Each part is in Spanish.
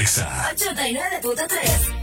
Exa 89.3.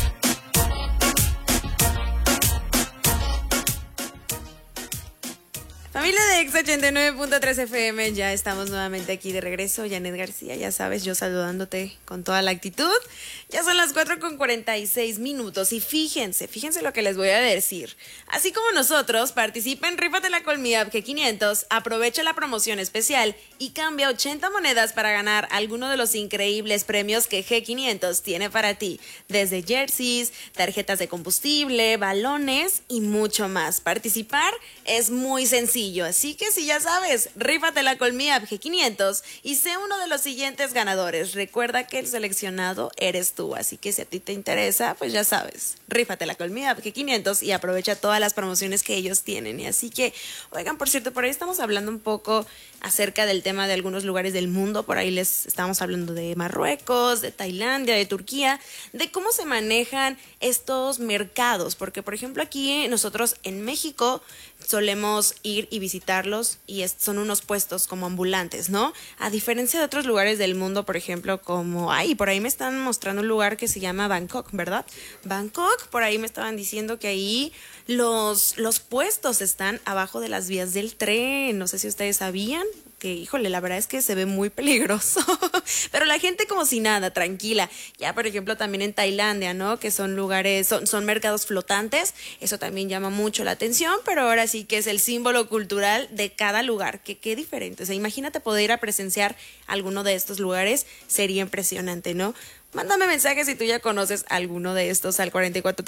Familia de Exa 89.3 FM, ya estamos nuevamente aquí de regreso. Janet García, ya sabes, yo saludándote con toda la actitud. Ya son las 4:46 y fíjense lo que les voy a decir. Así como nosotros, participa en Rífatela con mi app G500, aprovecha la promoción especial y cambia 80 monedas para ganar alguno de los increíbles premios que G500 tiene para ti. Desde jerseys, tarjetas de combustible, balones y mucho más. Participar es muy sencillo. Así que si ya sabes, rífatela con mi app G500 y sé uno de los siguientes ganadores. Recuerda que el seleccionado eres tú, así que si a ti te interesa, pues ya sabes, rífatela con mi app G500 y aprovecha todas las promociones que ellos tienen. Y así que, oigan, por cierto, por ahí estamos hablando un poco acerca del tema de algunos lugares del mundo. Por ahí les estamos hablando de Marruecos, de Tailandia, de Turquía, de cómo se manejan estos mercados, porque por ejemplo aquí nosotros en México solemos ir y visitarlos y son unos puestos como ambulantes, ¿no? A diferencia de otros lugares del mundo, por ejemplo, como, por ahí me están mostrando un lugar que se llama Bangkok, ¿verdad? Bangkok, por ahí me estaban diciendo que ahí los puestos están abajo de las vías del tren. No sé si ustedes sabían que, híjole, la verdad es que se ve muy peligroso, pero la gente como si nada, tranquila. Ya, por ejemplo, también en Tailandia, ¿no? Que son lugares, son mercados flotantes, eso también llama mucho la atención, pero ahora sí que es el símbolo cultural de cada lugar, que qué diferente. O sea, imagínate poder ir a presenciar alguno de estos lugares, sería impresionante, ¿no? Mándame mensajes si tú ya conoces alguno de estos al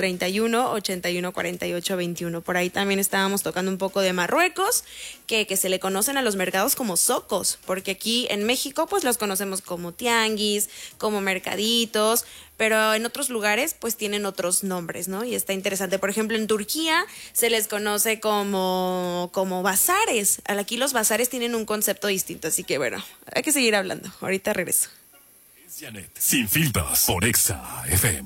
4431-814821. Por ahí también estábamos tocando un poco de Marruecos, que se le conocen a los mercados como zocos, porque aquí en México pues los conocemos como tianguis, como mercaditos, pero en otros lugares pues tienen otros nombres, ¿no? Y está interesante. Por ejemplo, en Turquía se les conoce como bazares. Aquí los bazares tienen un concepto distinto, así que bueno, hay que seguir hablando. Ahorita regreso. Janet, sin filtros, por Exa FM.